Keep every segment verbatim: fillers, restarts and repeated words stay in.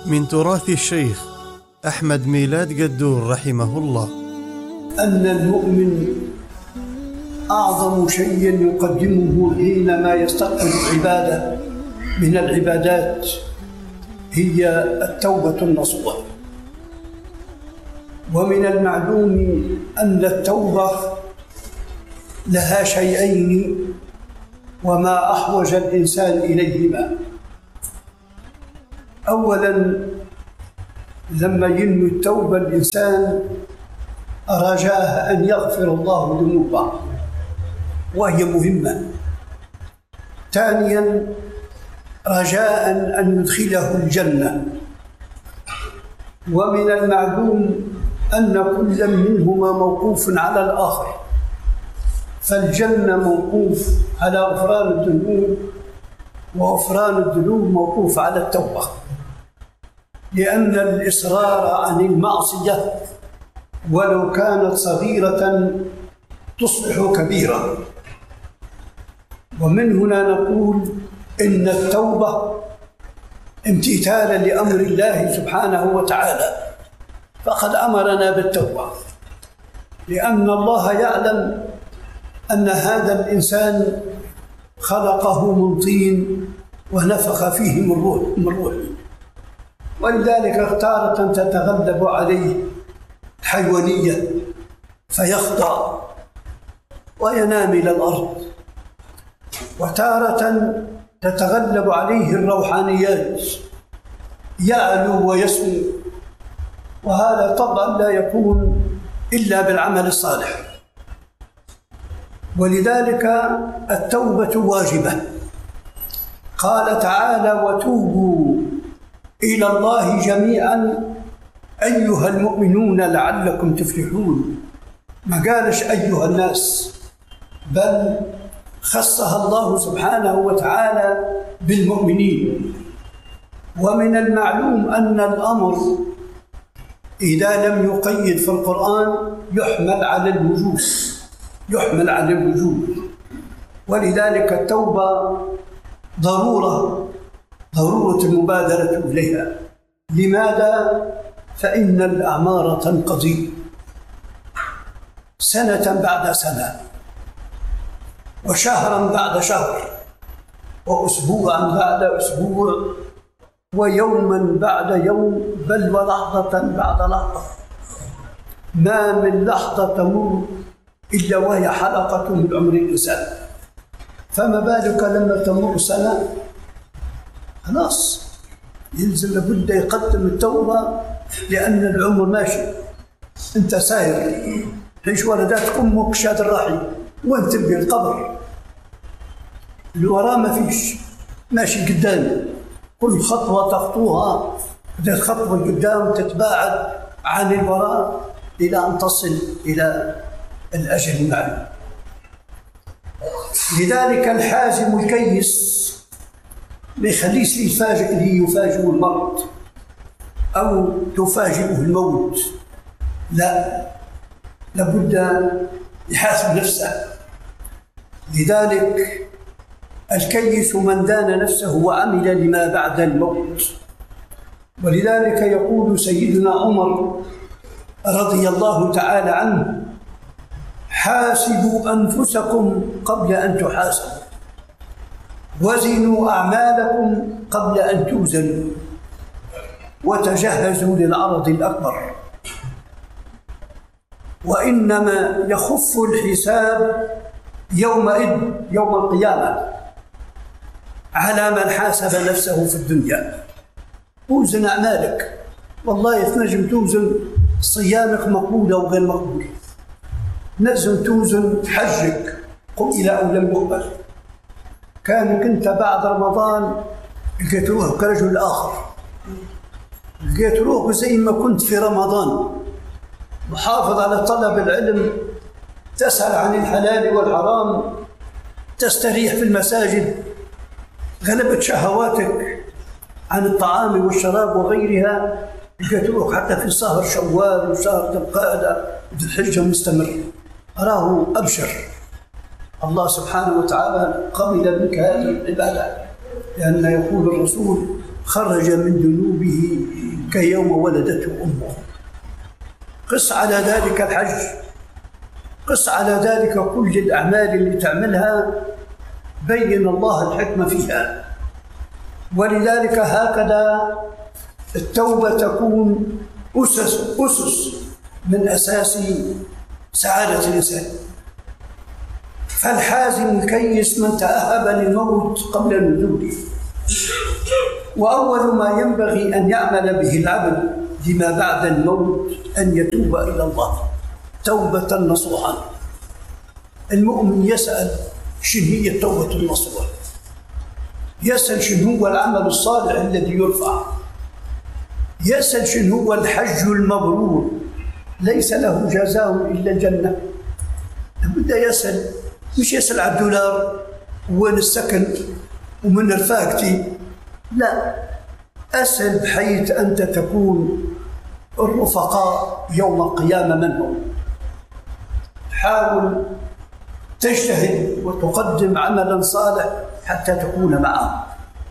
من تراث الشيخ أحمد ميلاد قدور رحمه الله أن المؤمن أعظم شيء يقدمه حينما يستقبل العبادة من العبادات هي التوبة النصوح. ومن المعلوم أن التوبة لها شيئين وما أحوج الإنسان إليهما. أولاً لما ينوي التوبة الإنسان رجاه أن يغفر الله ذنوبه وهي مهمة. ثانياً رجاء أن يدخله الجنة. ومن المعلوم أن كل منهما موقوف على الآخر، فالجنة موقوف على غفران الذنوب، وغفران الذنوب موقوف على التوبة، لأن الإصرار عن المعصية ولو كانت صغيرة تصبح كبيرة. ومن هنا نقول إن التوبة امتثالا لأمر الله سبحانه وتعالى، فقد أمرنا بالتوبة، لأن الله يعلم أن هذا الإنسان خلقه من طين ونفخ فيه من روح من روحه، ولذلك تارة تتغلب عليه الحيوانية فيخضع وينام إلى الأرض، وتارة تتغلب عليه الروحانيات يعلو ويسمو، وهذا طبعا لا يكون إلا بالعمل الصالح. ولذلك التوبة واجبة. قال تعالى: وتوبوا إلى الله جميعا أيها المؤمنون لعلكم تفلحون. ما قالش أيها الناس، بل خصها الله سبحانه وتعالى بالمؤمنين. ومن المعلوم أن الأمر إذا لم يقيد في القرآن يحمل على الوجوب، يحمل على الوجوب. ولذلك التوبة ضرورة، ضرورة المبادرة إليها. لماذا؟ فإن الأعمار تنقضي سنة بعد سنة، وشهرا بعد شهر، وأسبوعا بعد أسبوع، ويوما بعد يوم، بل ولحظة بعد لحظة. ما من لحظة تمر إلا وهي حلقة من عمر الإنسان، فما بالك لما تمر سنة؟ خلاص يلزم لابد يقدم التوبة، لأن العمر ماشي، أنت ساير حيش ولدت أمك شاد الرحي وأنت تبقى القبر، الوراء ما فيش، ماشي قدام، كل خطوة تخطوها بدأت خطوة قدام تتباعد عن الوراء إلى أن تصل إلى الأجل المعلوم. لذلك الحازم الكيس ما يخليش يفاجئ لي يفاجئه المرض أو تفاجئه الموت، لا، لابد يحاسب نفسه. لذلك الكيس من دان نفسه وعمل لما بعد الموت. ولذلك يقول سيدنا عمر رضي الله تعالى عنه: حاسبوا أنفسكم قبل أن تحاسبوا، وزنوا أعمالكم قبل أن توزنوا، وتجهزوا للعرض الأكبر. وإنما يخف الحساب يومئذ يوم القيامة على من حاسب نفسه في الدنيا. توزن أعمالك، والله تنجم توزن صيامك مقبولة وغير مقبولة، نجم توزن حجك قبل أو لم يقبل. كانك أنت بعد رمضان لقيت روحك كرجل آخر، لقيت روحك زي ما كنت في رمضان، محافظ على طلب العلم، تسأل عن الحلال والحرام، تستريح في المساجد، غلبت شهواتك عن الطعام والشراب وغيرها، لقيت روحك حتى في شهر شوال وشهر ذي القعدة وذي الحجة مستمر. أراه أبشر، الله سبحانه وتعالى قبل منك هذه العبادة، لأن يقول الرسول خرج من ذنوبه كيوم ولدته أمه. قس على ذلك الحج، قس على ذلك كل الأعمال اللي تعملها، بين الله الحكمة فيها. ولذلك هكذا التوبة تكون أسس أسس من أساس سعادة الإنسان. فالحازم الكيس من تأهب للموت قبل نزوله، وأول ما ينبغي أن يعمل به العبد لما بعد الموت أن يتوب إلى الله توبة نصوحا. المؤمن يسأل شنو هي التوبة النصوح، يسأل شنو هو العمل الصالح الذي يرفع، يسأل شنو هو الحج المبرور ليس له جزاء إلا الجنة. بدأ يسأل، مش يسأل على الدولار وين السكن ومن رفاقتي، لا، أسأل بحيث أنت تكون الرفقاء يوم القيامة من هم. حاول تجتهد وتقدم عملا صالح حتى تكون معه.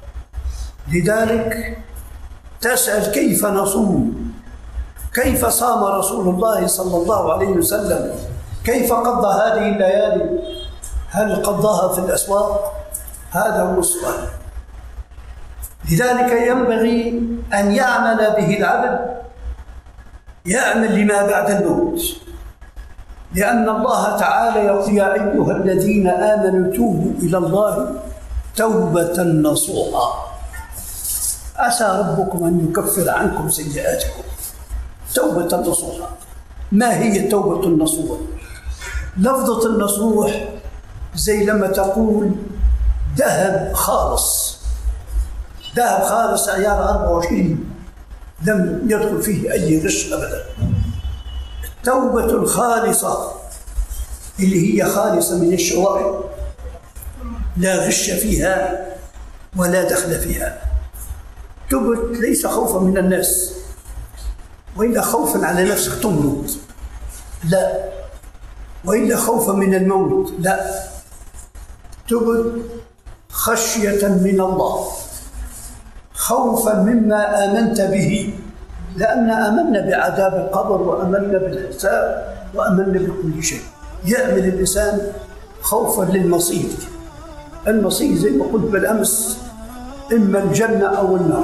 لذلك تسأل كيف نصوم، كيف صام رسول الله صلى الله عليه وسلم، كيف قضى هذه الليالي، هل قضاها في الأسواق؟ هذا هو السؤال. لذلك ينبغي أن يعمل به العبد، يعمل لما بعد الموت، لأن الله تعالى يقول يا أيها الذين آمنوا توبوا إلى الله توبة نصوحا عسى ربكم أن يكفر عنكم سيئاتكم. توبة نصوحا. ما هي التوبة النصوح؟ لفظة النصوح زي لما تقول ذهب خالص، ذهب خالص عيار أربعة وعشرين لم يدخل فيه أي غش أبدا. التوبة الخالصة اللي هي خالصة من الشوائب، لا غش فيها ولا دخل فيها. تبت ليس خوفا من الناس وإلا خوفا على نفسك تمرض، لا، وإلا خوفا من الموت، لا، تبت خشية من الله، خوفا مما آمنت به، لأن آمنا بعذاب القبر وآمنا بالحساب وآمنا بكل شيء. يعمل الإنسان خوفا للمصير. المصير زي ما قلت بالأمس إما الجنة أو النار.